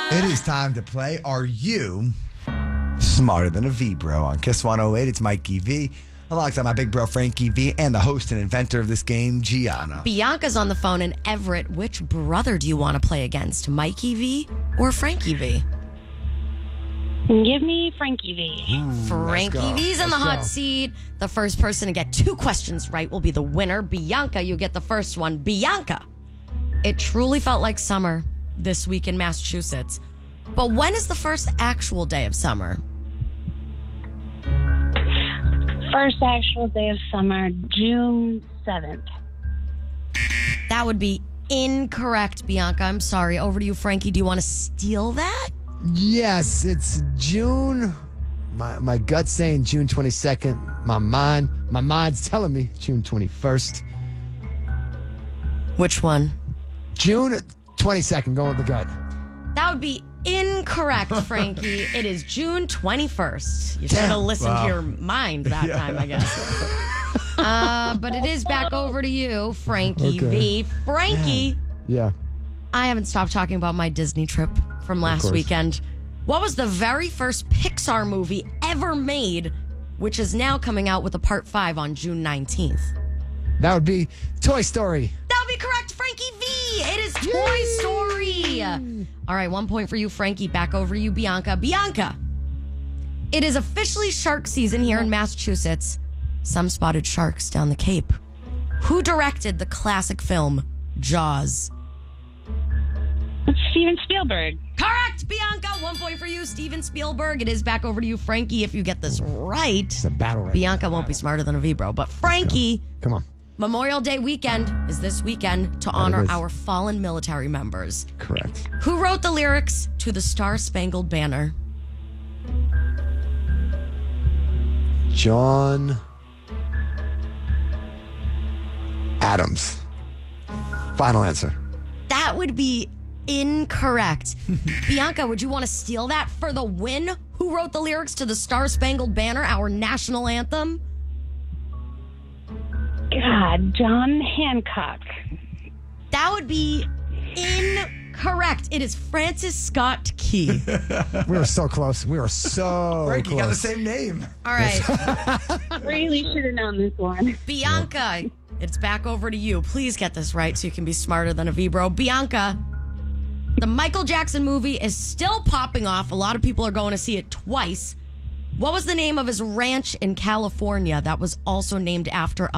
It is time to play Are You Smarter Than a V-Bro on Kiss 108. It's Mikey V, alongside my big bro Frankie V, and the host and inventor of this game, Gianna. Bianca's on the phone. And Everett, which brother do you want to play against, Mikey V or Frankie V? Give me Frankie V. Frankie V's in the hot seat. The first person to get 2 questions right will be the winner. Bianca, you get the first one. Bianca, it truly felt like summer this week in Massachusetts. But when is the first actual day of summer? First actual day of summer, June 7th. That would be incorrect, Bianca. I'm sorry. Over to you, Frankie. Do you want to steal that? Yes, it's June. My gut's saying June 22nd. My mind's telling me June 21st. Which one? June 22nd, going with the gut. That would be incorrect, Frankie. It is June 21st. You should have listened to your mind that time, I guess. But it is back over to you, Frankie V. Frankie. Yeah. I haven't stopped talking about my Disney trip from last weekend. What was the very first Pixar movie ever made, which is now coming out with a part 5 on June 19th? That would be Toy Story. That would be correct, Frankie V. It is Toy Story. All right, 1 point for you, Frankie. Back over to you, Bianca. Bianca, it is officially shark season here in Massachusetts. Some spotted sharks down the Cape. Who directed the classic film Jaws? Steven Spielberg. Correct, Bianca. 1 point for you, Steven Spielberg. It is back over to you, Frankie. If you get this right, It's a battle right Bianca won't be smarter than a V-Bro. But Frankie, Come on. Memorial Day weekend is this weekend to honor is. our fallen military members. Correct. Who wrote the lyrics to the Star-Spangled Banner? John Adams. Final answer. That would be incorrect. Bianca, would you want to steal that for the win? Who wrote the lyrics to the Star-Spangled Banner, our national anthem? God, John Hancock. That would be incorrect. It is Francis Scott Key. We were so close. We were so Frankie close. got the same name. All right. Really should have known this one. Bianca, it's back over to you. Please get this right so you can be smarter than a V-Bro. Bianca, the Michael Jackson movie is still popping off. A lot of people are going to see it twice. What was the name of his ranch in California that was also named after a